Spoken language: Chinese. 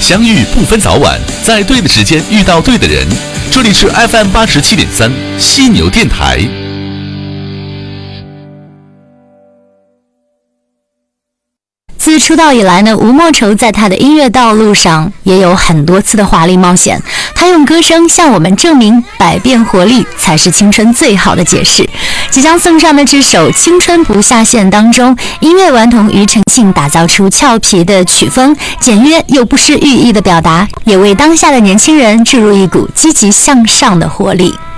相遇不分早晚，在对的时间遇到对的人。这里是 FM87.3 犀牛电台。 自出道以来呢，吴莫愁在他的音乐道路上也有很多次的华丽冒险。他用歌声向我们证明，百变活力才是青春最好的解释。即将送上的这首《青春不下线》当中，音乐顽童庾澄庆打造出俏皮的曲风，简约又不失寓意的表达，也为当下的年轻人注入一股积极向上的活力。